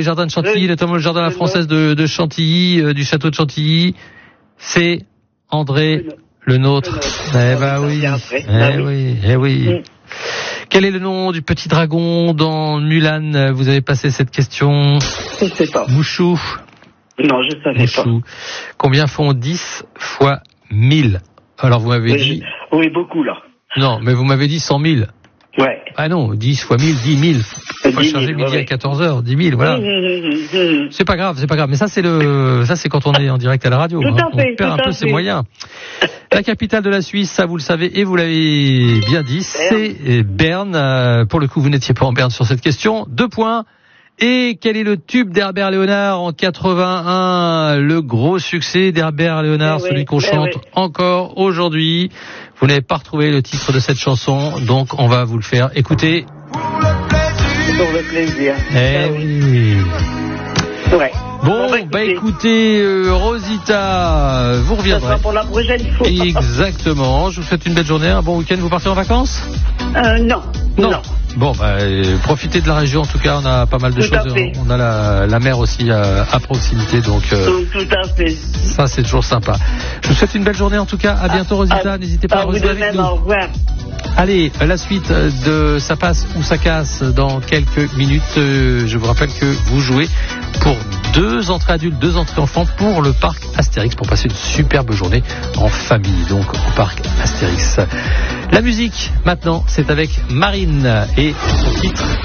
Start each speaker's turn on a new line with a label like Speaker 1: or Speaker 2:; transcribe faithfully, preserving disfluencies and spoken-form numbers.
Speaker 1: jardins de Chantilly, notamment le jardin de la Française de, de Chantilly, euh, du château de Chantilly. C'est André le nôtre. Eh ben oui. Eh oui, eh oui. Quel est le nom du petit dragon dans Mulan? Vous avez passé cette question.
Speaker 2: Je sais pas.
Speaker 1: Mouchou.
Speaker 2: Non, je savais
Speaker 1: Mouchou. Pas. Combien font dix fois mille? Alors vous m'avez
Speaker 2: oui,
Speaker 1: dit...
Speaker 2: Je... Oui, beaucoup là.
Speaker 1: Non, mais vous m'avez dit cent mille.
Speaker 2: Ouais.
Speaker 1: Ah non, dix fois mille, dix mille. Faut pas charger midi ouais, à quatorze heures, dix mille, voilà. Mmh, mmh, mmh. C'est pas grave, c'est pas grave. Mais ça, c'est le, ça, c'est quand on est en direct à la radio.
Speaker 2: Tout
Speaker 1: hein.
Speaker 2: à fait,
Speaker 1: on perd
Speaker 2: tout
Speaker 1: un peu
Speaker 2: à
Speaker 1: ses
Speaker 2: fait.
Speaker 1: moyens. La capitale de la Suisse, ça vous le savez et vous l'avez bien dit, c'est Berne. Pour le coup, vous n'étiez pas en Berne sur cette question. Deux points. Et quel est le tube d'Herbert Léonard en quatre-vingt-un? Le gros succès d'Herbert Léonard, eh celui oui, qu'on eh chante oui. encore aujourd'hui. Vous n'avez pas retrouvé le titre de cette chanson, donc on va vous le faire écouter.
Speaker 2: Pour le plaisir.
Speaker 1: Eh ah oui. oui.
Speaker 2: Ouais.
Speaker 1: Bon, bah, bah écoutez, euh, Rosita, vous reviendrez.
Speaker 2: Ça sera pour la prochaine fois.
Speaker 1: Exactement. Je vous souhaite une belle journée, un bon week-end. Vous partez en vacances?
Speaker 2: Euh, non.
Speaker 1: Non.
Speaker 2: non.
Speaker 1: Bon, bah, euh, profitez de la région. En tout cas, on a pas mal de
Speaker 2: tout
Speaker 1: choses. On a la, la mer aussi à, à proximité, donc. Euh,
Speaker 2: tout, tout à fait.
Speaker 1: Ça, c'est toujours sympa. Je vous souhaite une belle journée. En tout cas, à bientôt, Rosita.
Speaker 2: À,
Speaker 1: N'hésitez pas à, à rejouer avec nous.
Speaker 2: Au revoir.
Speaker 1: Allez, la suite de Ça passe ou ça casse dans quelques minutes. Euh, je vous rappelle que vous jouez pour deux entrées adultes, deux entrées enfants pour le parc Astérix, pour passer une superbe journée en famille, donc au parc Astérix. La musique, maintenant, c'est avec Marine et son titre